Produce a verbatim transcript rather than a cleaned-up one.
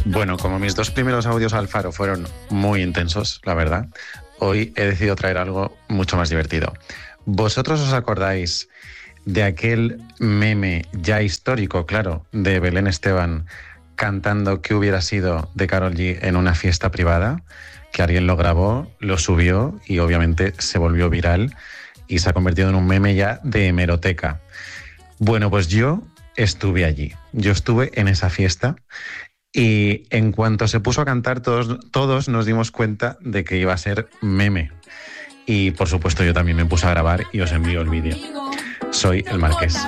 Bueno, como mis dos primeros audios al Faro fueron muy intensos, la verdad, hoy he decidido traer algo mucho más divertido. ¿Vosotros os acordáis de aquel meme ya histórico, claro, de Belén Esteban cantando ¿Qué hubiera sido de Karol G en una fiesta privada? Que alguien lo grabó, lo subió y obviamente se volvió viral y se ha convertido en un meme ya de hemeroteca. Bueno, pues yo estuve allí, yo estuve en esa fiesta y en cuanto se puso a cantar todos, todos nos dimos cuenta de que iba a ser meme. Y por supuesto yo también me puse a grabar y os envío el vídeo. Soy el Marqués.